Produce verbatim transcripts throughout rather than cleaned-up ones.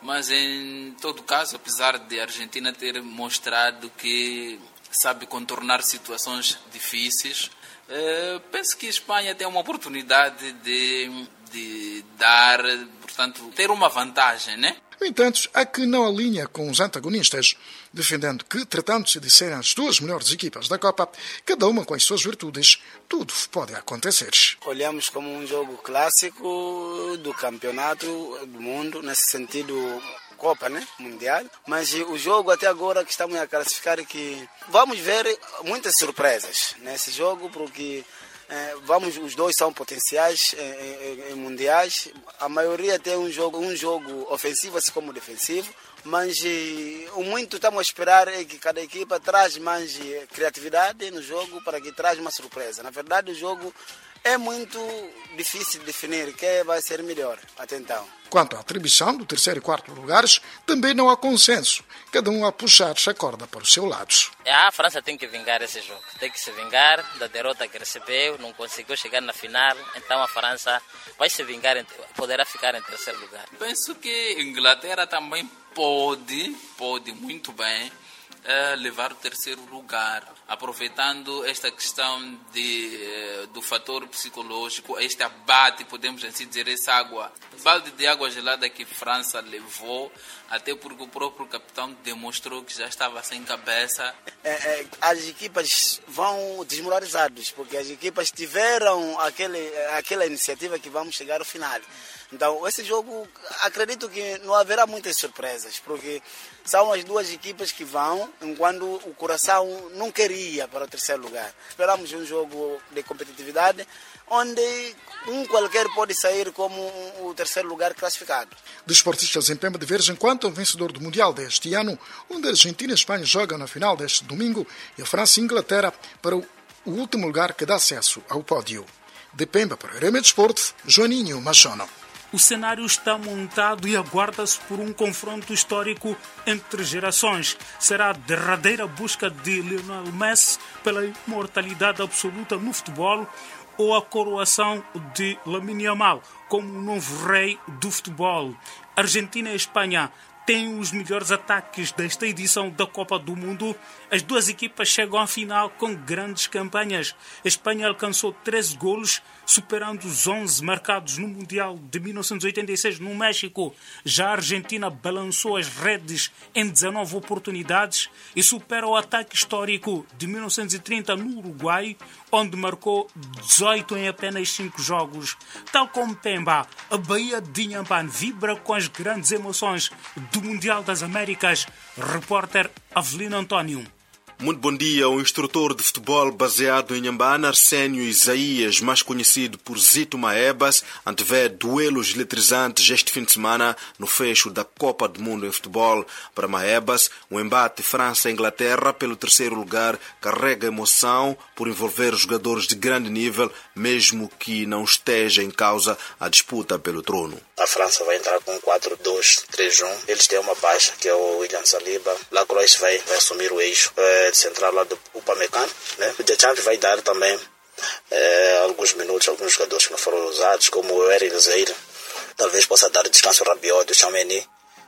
Mas em todo caso, apesar de a Argentina ter mostrado que sabe contornar situações difíceis, eh, penso que a Espanha tem uma oportunidade de, de dar, portanto, ter uma vantagem, né? No entanto, há que não alinha com os antagonistas, defendendo que, tratando-se de serem as duas melhores equipas da Copa, cada uma com as suas virtudes, tudo pode acontecer. Olhamos como um jogo clássico do campeonato do mundo, nesse sentido, Copa, né? Mundial. Mas o jogo até agora que estamos a classificar é que vamos ver muitas surpresas nesse jogo, porque É, vamos, os dois são potenciais é, é, é, mundiais. A maioria tem um jogo, um jogo ofensivo assim como defensivo, mas é, o muito estamos a esperar é que cada equipa traz mais é, criatividade no jogo para que traz uma surpresa. Na verdade, o jogo é muito difícil de definir quem vai ser melhor até então. Quanto à atribuição do terceiro e quarto lugares, também não há consenso, cada um a puxar a corda para o seu lado. A França tem que vingar esse jogo, tem que se vingar da derrota que recebeu, não conseguiu chegar na final, então a França vai se vingar, poderá ficar em terceiro lugar. Penso que a Inglaterra também pode, pode muito bem, a levar o terceiro lugar, aproveitando esta questão de, do fator psicológico, este abate, podemos assim dizer, essa água, balde de água gelada que a França levou, até porque o próprio capitão demonstrou que já estava sem cabeça. É, é, as equipas vão desmoralizadas, porque as equipas tiveram aquele, aquela iniciativa que vamos chegar ao final. Então, esse jogo, acredito que não haverá muitas surpresas, porque são as duas equipas que vão, enquanto o coração não queria para o terceiro lugar. Esperamos um jogo de competitividade, onde um qualquer pode sair como o terceiro lugar classificado. Desportistas em Pemba divergem quanto ao vencedor do Mundial deste ano, onde a Argentina e a Espanha jogam na final deste domingo e a França e a Inglaterra para o último lugar que dá acesso ao pódio. De Pemba para o R M Desporto, Joaninho Machono. O cenário está montado e aguarda-se por um confronto histórico entre gerações. Será a derradeira busca de Lionel Messi pela imortalidade absoluta no futebol ou a coroação de Lamine Yamal como o novo rei do futebol. Argentina e Espanha têm os melhores ataques desta edição da Copa do Mundo. As duas equipas chegam à final com grandes campanhas. A Espanha alcançou treze golos, superando os onze marcados no Mundial de mil novecentos e oitenta e seis no México. Já a Argentina balançou as redes em dezanove oportunidades e supera o ataque histórico de mil novecentos e trinta no Uruguai, onde marcou dezoito em apenas cinco jogos. Tal como Pemba, a Bahia de Inhambane vibra com as grandes emoções do Mundial das Américas. Repórter Avelino António. Muito bom dia. O instrutor de futebol baseado em Inhambane, Arsénio Isaías, mais conhecido por Zito Maebas, antevê duelos eletrizantes este fim de semana no fecho da Copa do Mundo em futebol. Para Maebas, o embate França-Inglaterra pelo terceiro lugar carrega emoção por envolver jogadores de grande nível, mesmo que não esteja em causa a disputa pelo trono. A França vai entrar com quatro dois três um. Eles têm uma baixa, que é o William Saliba. Lacroix vai, vai assumir o eixo é, de central lá do Upamecano, né? O Deschamps vai dar também é, alguns minutos a alguns jogadores que não foram usados, como o Eric Zeir. Talvez possa dar descanso Rabiot, o Tchouaméni.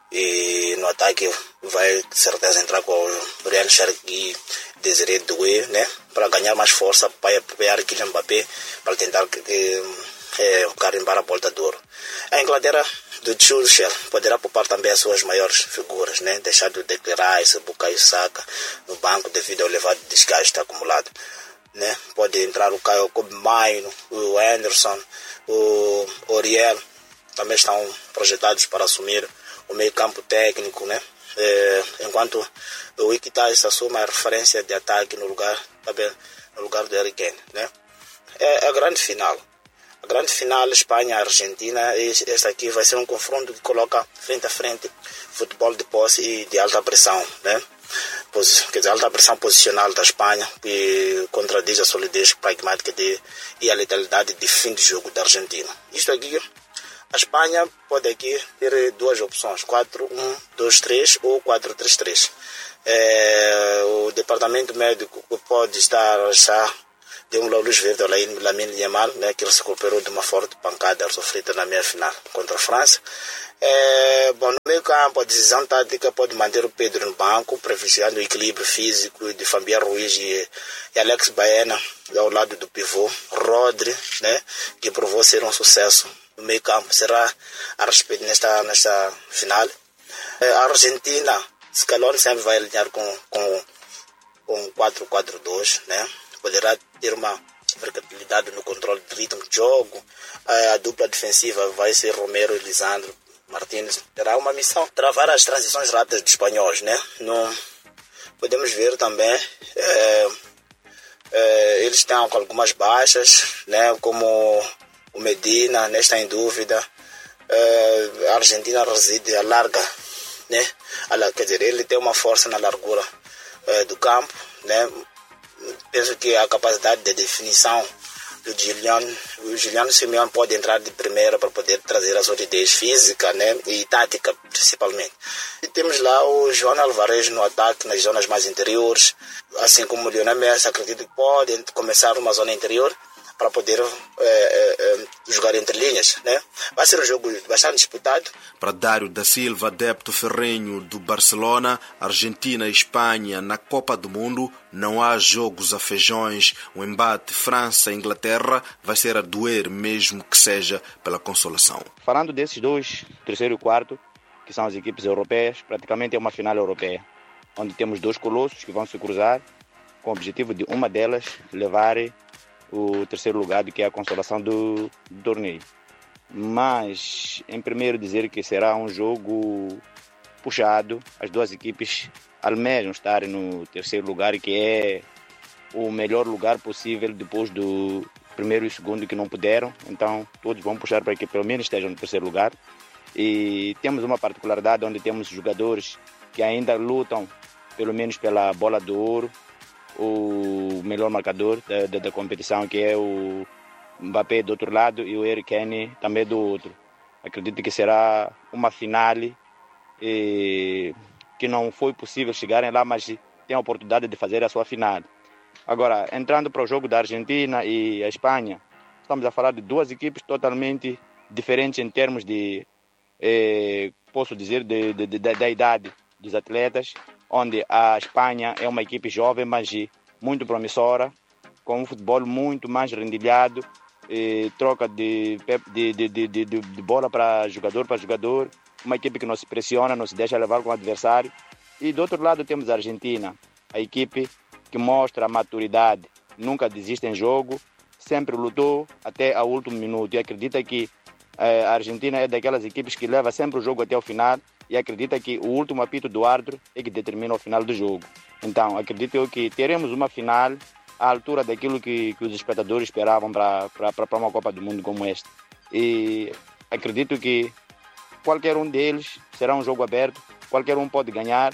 E no ataque vai, de certeza, entrar com o Ryan Cherki, Desiré Doué, né? Para ganhar mais força, para apoiar Kylian Mbappé, para tentar que, é, carimbar a bola de ouro. A Inglaterra do Tuchel poderá poupar também as suas maiores figuras, né? Deixar de declarar esse Bukayo Saka no banco devido ao elevado desgaste acumulado, né? Pode entrar o Caio Maino, o Anderson, o Oriel, também estão projetados para assumir o meio campo técnico, né? É, enquanto o Iquitas assume a referência de ataque no lugar, também no lugar do Harry Kane, né? É a grande final. A grande final Espanha-Argentina, esta aqui vai ser um confronto que coloca frente a frente futebol de posse e de alta pressão, né? Quer dizer, alta pressão posicional da Espanha, que contradiz a solidez pragmática de, e a letalidade de fim de jogo da Argentina. Isto aqui, a Espanha pode aqui ter duas opções, quatro um dois três ou quatro três três. É, o departamento médico pode estar já deu uma luz verde ao Lamine Yamal, né, que ele se recuperou de uma forte pancada sofrida na meia final contra a França. É, bom, no meio meio campo, a decisão tática pode manter o Pedro no banco, privilegiando o equilíbrio físico de Fabián Ruiz e, e Alex Baena ao lado do pivô. Rodri, né, que provou ser um sucesso no meio campo, será a respeito nesta, nesta final. A Argentina, Scaloni sempre vai alinhar com, com, com quatro quatro dois, né? Poderá ter uma versatilidade no controle de ritmo de jogo. A, a dupla defensiva vai ser Romero e Lisandro Martínez. Terá uma missão, travar as transições rápidas dos espanhóis, né? No, podemos ver também, é, é, eles estão com algumas baixas, né? Como o Medina, né? Está em dúvida. É, a Argentina reside a larga, né? Quer dizer, ele tem uma força na largura é, do campo, né? Penso que a capacidade de definição do Giuliano, o Giuliano Simeone pode entrar de primeira para poder trazer a solidez física, né? E tática principalmente. E temos lá o João Alvarez no ataque nas zonas mais interiores, assim como o Lionel Messi, acredito que pode começar uma zona interior para poder é, é, jogar entre linhas, né? Vai ser um jogo bastante disputado. Para Dário da Silva, adepto ferrenho do Barcelona, Argentina e Espanha na Copa do Mundo, não há jogos a feijões. O embate França-Inglaterra vai ser a doer, mesmo que seja pela consolação. Falando desses dois, terceiro e quarto, que são as equipes europeias, praticamente é uma final europeia, onde temos dois colossos que vão se cruzar com o objetivo de uma delas levar o terceiro lugar, que é a consolação do, do torneio. Mas, em primeiro, dizer que será um jogo puxado. As duas equipes almejam estar no terceiro lugar, que é o melhor lugar possível depois do primeiro e segundo que não puderam. Então, todos vão puxar para que pelo menos estejam no terceiro lugar. E temos uma particularidade onde temos jogadores que ainda lutam pelo menos pela bola de ouro, o melhor marcador da, da, da competição, que é o Mbappé do outro lado e o Harry Kane também do outro. Acredito que será uma finale eh, que não foi possível chegarem lá, mas tem a oportunidade de fazer a sua final. Agora, entrando para o jogo da Argentina e a Espanha, estamos a falar de duas equipes totalmente diferentes em termos de, eh, posso dizer, de, de, de, da idade dos atletas, onde a Espanha é uma equipe jovem, mas muito promissora, com um futebol muito mais rendilhado, eh, troca de, de, de, de, de, de bola para jogador para jogador, uma equipe que não se pressiona, não se deixa levar com o adversário. E do outro lado temos a Argentina, a equipe que mostra a maturidade, nunca desiste em jogo, sempre lutou até o último minuto, e acredita que eh, a Argentina é daquelas equipes que leva sempre o jogo até o final, e acredita que o último apito do árbitro é que determina o final do jogo. Então, acredito eu que teremos uma final à altura daquilo que, que os espectadores esperavam para uma Copa do Mundo como esta. E acredito que qualquer um deles será um jogo aberto, qualquer um pode ganhar.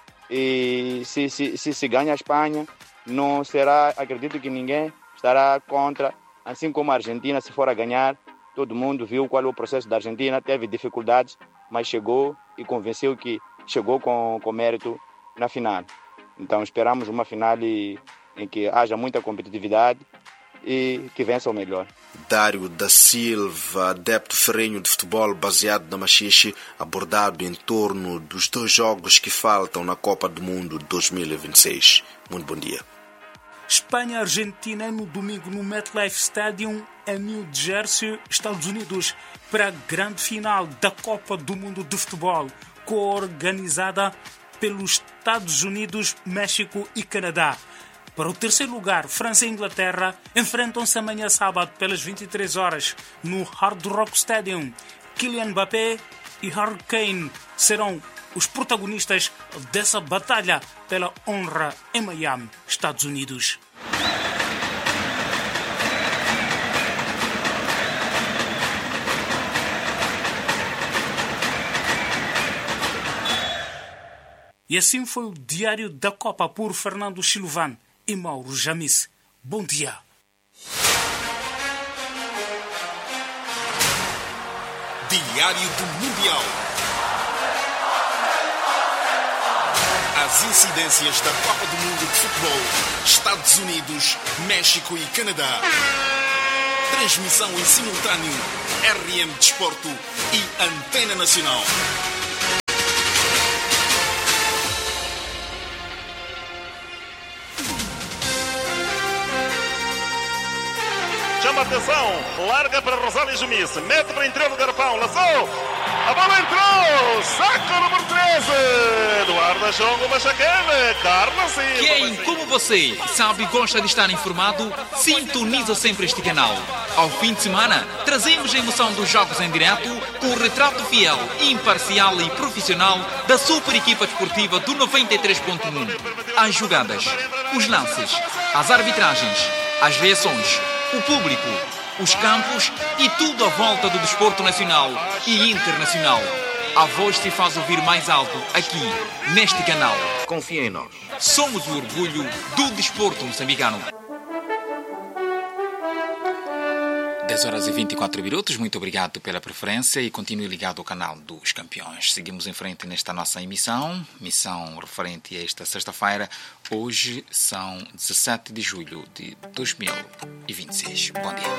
E se se, se, se ganha a Espanha, não será, acredito que ninguém estará contra, assim como a Argentina, se for a ganhar. Todo mundo viu qual é o processo da Argentina, teve dificuldades, mas chegou e convenceu que chegou com, com mérito na final. Então esperamos uma final em que haja muita competitividade e que vença o melhor. Dário da Silva, adepto ferrenho de futebol baseado na Machixe, abordado em torno dos dois jogos que faltam na Copa do Mundo dois mil e vinte e seis. Muito bom dia. Espanha-Argentina no domingo no MetLife Stadium em New Jersey, Estados Unidos, para a grande final da Copa do Mundo de Futebol, coorganizada pelos Estados Unidos, México e Canadá. Para o terceiro lugar, França e Inglaterra enfrentam-se amanhã sábado pelas vinte e três horas no Hard Rock Stadium. Kylian Mbappé e Harry Kane serão os protagonistas dessa batalha pela honra em Miami, Estados Unidos. E assim foi o Diário da Copa por Fernando Silvan e Mauro Jamis. Bom dia. Diário do Mundial. As incidências da Copa do Mundo de Futebol, Estados Unidos, México e Canadá. Transmissão em simultâneo, R M Desporto e Antena Nacional. Chama a atenção. Larga para Rosário Jumice. Mete para o interior do garrafão. Laçou. A bola entrou. Saca o número treze. Eduardo Chongo Machacane. Carlos Silva. Quem, como você, sabe e gosta de estar informado, sintoniza sempre este canal. Ao fim de semana, trazemos a emoção dos jogos em direto com o retrato fiel, imparcial e profissional da super equipa desportiva do noventa e três ponto um. As jogadas, os lances, as arbitragens, as reações, o público, os campos e tudo à volta do desporto nacional e internacional. A voz se faz ouvir mais alto aqui, neste canal. Confia em nós. Somos o orgulho do desporto moçambicano. dez horas e vinte e quatro minutos, muito obrigado pela preferência e continue ligado ao canal dos campeões. Seguimos em frente nesta nossa emissão, missão referente a esta sexta-feira. Hoje são dezessete de julho de dois mil e vinte e seis. Bom dia.